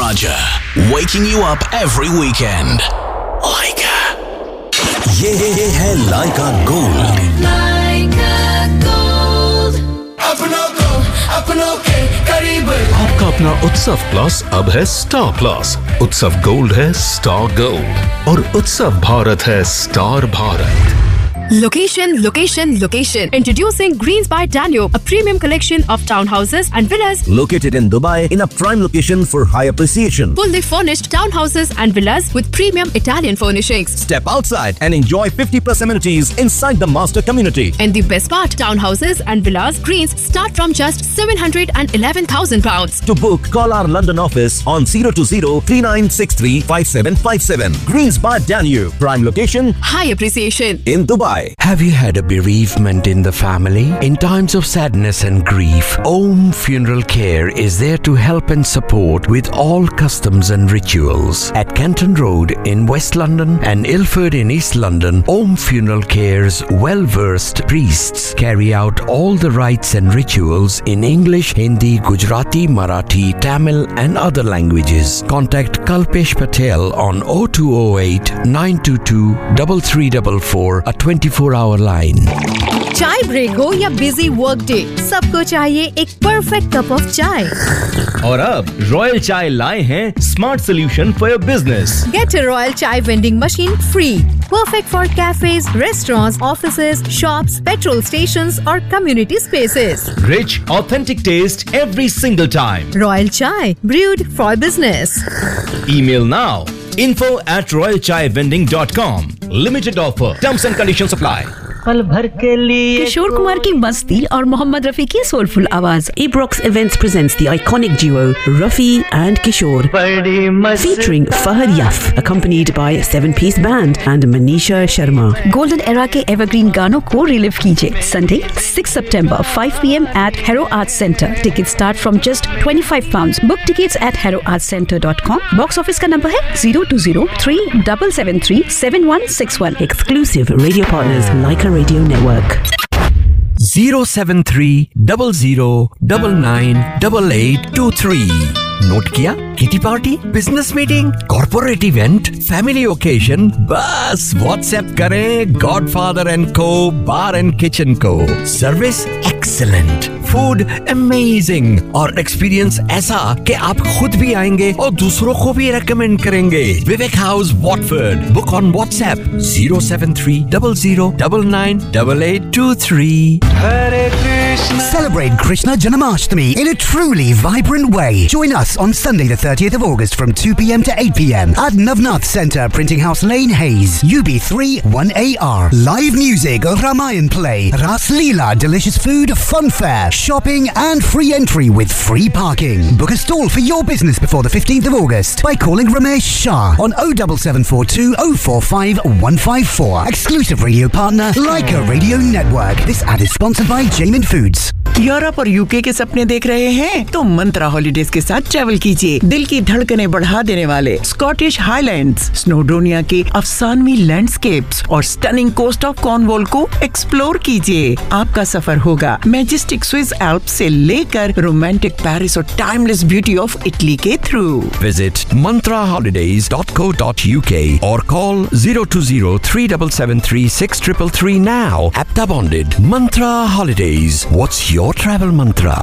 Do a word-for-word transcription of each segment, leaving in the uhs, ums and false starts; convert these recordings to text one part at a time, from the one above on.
Raja, waking you up every weekend. Laika. ये ये है लाइका गोल्ड। Laika Gold. अपनों को अपनों के करीब। आपका अपना उत्सव प्लस अब है स्टार प्लस। उत्सव गोल्ड है स्टार गोल्ड और उत्सव भारत है star Bharat. Location, location, location. Introducing Greens by Danube, a premium collection of townhouses and villas Located in Dubai in a prime location for high appreciation. fully furnished townhouses and villas with premium Italian furnishings. Step outside and enjoy fifty plus amenities inside the master community. And the best part, townhouses and villas Greens start from just seven hundred eleven thousand pounds. To book, call our London office on zero two zero three nine six three five seven five seven. Greens by Danube, prime location High appreciation. in Dubai. Have you had a bereavement in the family? In times of sadness and grief, Om Funeral Care is there to help and support with all customs and rituals. At Canton Road in West London and Ilford in East London, Om Funeral Care's well-versed priests carry out all the rites and rituals in English, Hindi, Gujarati, Marathi, Tamil and other languages. Contact Kalpesh Patel on oh two oh eight nine two two three three four four, a twenty-four hour line. चाय break हो या busy work day, सबको चाहिए एक perfect cup of चाय। और अब royal चाय लाए हैं smart solution for your business. Get a Royal Chai vending machine free. Perfect for cafes, restaurants, offices, shops, petrol stations or community spaces. Rich, authentic taste every single time. Royal Chai, brewed for business. Email now. info at royal chai vending dot com. Limited offer. Terms and conditions apply. पल भर के लिए किशोर कुमार की मस्ती और मोहम्मद रफी की soulful आवाज। Ebrox Events presents the iconic duo Rafi and Kishore, featuring Fahad Yaf, accompanied by a seven-piece band and Manisha Sharma. Golden era के evergreen गानों को relive कीजिए। Sunday, sixth September, five p m at Harrow Arts Centre. Tickets start from just twenty-five pounds. Book tickets at harrow arts centre dot com. Box office का number है zero two zero three seven seven three seven one six one. Exclusive radio partners Laika Radio Network. zero seven three zero zero nine nine eight eight two three. Note किया? Kitty party, business meeting, corporate event, family occasion, बस WhatsApp करें godfather and को बार and kitchen को। Service excellent, food amazing और experience ऐसा कि आप खुद भी आएंगे और दूसरों को भी रेकमेंड करेंगे। विवेक house Watford. Book on WhatsApp zero seven three zero zero nine nine eight eight two three. Celebrate Krishna Janmashtami in a truly vibrant way. Join us on Sunday the thirtieth of August from two p m to eight p m at Navnath Centre, Printing House Lane, Hayes, U B three one A R. Live music, Ramayan play, Ras Leela, delicious food, fun fair, shopping and free entry with free parking. Book a stall for your business before the fifteenth of August by calling Ramesh Shah on oh seven seven four two oh four five one five four. Exclusive radio partner Laika Radio Network. This ad is sponsored by Jamin Foods. Europe और UK के सपने देख रहे हैं तो मंत्रा holidays के साथ travel कीजिए। दिल की धड़कनें बढ़ा देने वाले स्कॉटिश हाईलैंड्स, स्नोडोनिया के अफसानवी लैंडस्केप्स और स्टनिंग कोस्ट ऑफ कॉर्नवॉल को एक्सप्लोर कीजिए। आपका सफर होगा मैजेस्टिक स्विस एल्प्स से लेकर रोमांटिक पेरिस और टाइमलेस ब्यूटी ऑफ इटली के through. Visit mantra holidays dot co dot u k or call zero two zero three seven seven three six three three now. Apta bonded. Mantra Holidays. What's your travel mantra?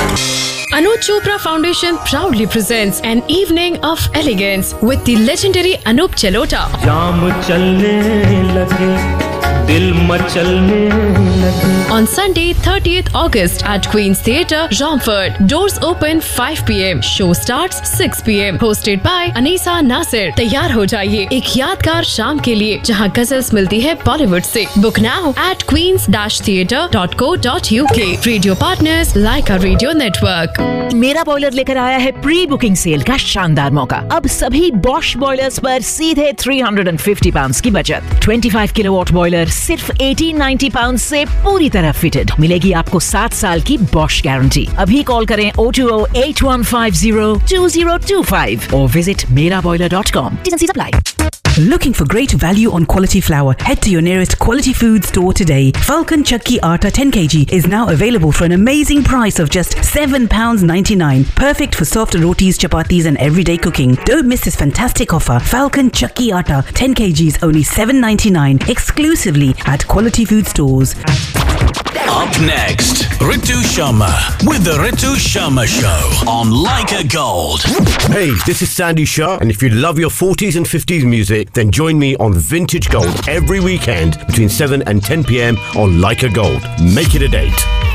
Anuj Chopra Foundation proudly presents an evening of elegance with the legendary Anup Jalota. जाम चलने लगे, दिल मचलने लगे. On Sunday, thirtieth August at Queen's Theatre, Romford. Doors open five p m. Show starts six p m. Hosted by Anisa Nasir. तैयार हो जाइए एक यादगार शाम के लिए जहां गजल्स मिलती है बॉलीवुड से। Book now at queens dash theatre dot co dot u k. Radio partners Laika Radio Network. मेरा बॉयलर लेकर आया है प्री बुकिंग सेल का शानदार मौका। अब सभी बॉश बॉयलर्स पर सीधे three hundred fifty pounds की बचत। twenty-five किलोवाट बॉयलर सिर्फ eighteen ninety pounds से पूरी तरह फिटेड। मिलेगी आपको सात साल की बॉश गारंटी। अभी कॉल करें oh two oh eight one five oh two oh two five और विजिट मेरा boiler dot com. T's and C's apply. Looking for great value on quality flour? Head to your nearest quality food store today. Falcon Chakki Atta ten kilograms is now available for an amazing price of just seven pounds ninety-nine. Perfect for soft rotis, chapatis and everyday cooking. Don't miss this fantastic offer. Falcon Chakki Atta ten kilograms only seven ninety-nine, exclusively at quality food stores. Up next, Ritu Sharma with the Ritu Sharma Show on Leica Gold. Hey, this is Sandy Shah, and if you love your forties and fifties music, then join me on Vintage Gold every weekend between seven and ten p.m. on Leica Gold. Make it a date.